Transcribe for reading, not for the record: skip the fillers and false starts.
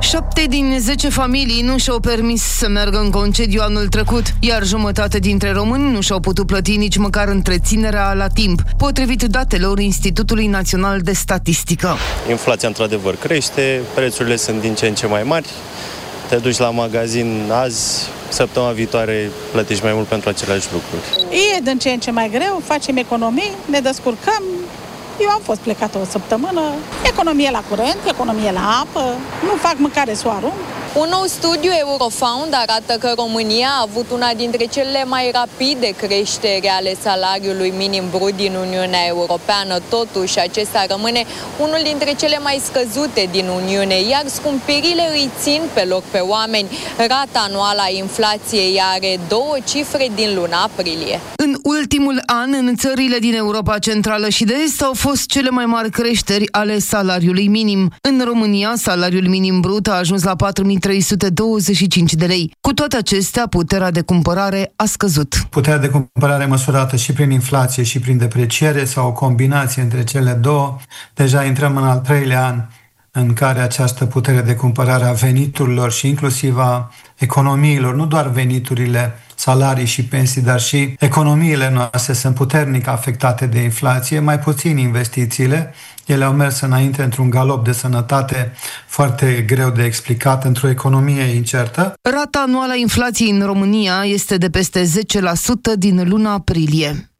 7 din 10 familii nu și-au permis să meargă în concediu anul trecut, iar jumătate dintre români nu și-au putut plăti nici măcar întreținerea la timp, potrivit datelor Institutului Național de Statistică. Inflația într-adevăr crește, prețurile sunt din ce în ce mai mari. Te duci la magazin azi, săptămâna viitoare plătești mai mult pentru aceleași lucruri. E din ce în ce mai greu, facem economii, ne descurcăm. Eu am fost plecată o săptămână, economie la curent, economie la apă, nu fac mâncare să o arunc. Un nou studiu Eurofound arată că România a avut una dintre cele mai rapide creșteri ale salariului minim brut din Uniunea Europeană. Totuși, acesta rămâne unul dintre cele mai scăzute din Uniune, iar scumpirile îi țin pe loc pe oameni. Rata anuală a inflației are 2 cifre din luna aprilie. În ultimul an, în țările din Europa Centrală și de Est au fost cele mai mari creșteri ale salariului minim. În România, salariul minim brut a ajuns la 4.325 de lei. Cu toate acestea, puterea de cumpărare a scăzut. Puterea de cumpărare măsurată și prin inflație și prin depreciere sau o combinație între cele două. Deja intrăm în al 3-lea an în care această putere de cumpărare a veniturilor și inclusiv a economiilor, nu doar veniturile, salarii și pensii, dar și economiile noastre sunt puternic afectate de inflație, mai puțin investițiile. Ele au mers înainte într-un galop de sănătate foarte greu de explicat, într-o economie incertă. Rata anuală a inflației în România este de peste 10% din luna aprilie.